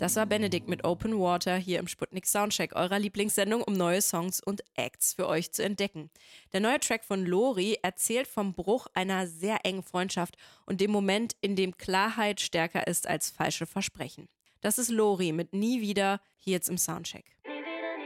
Das war Benedikt mit Open Water hier im Sputnik Soundcheck, eurer Lieblingssendung, um neue Songs und Acts für euch zu entdecken. Der neue Track von Lori erzählt vom Bruch einer sehr engen Freundschaft und dem Moment, in dem Klarheit stärker ist als falsche Versprechen. Das ist Lori mit Nie wieder, hier jetzt im Soundcheck.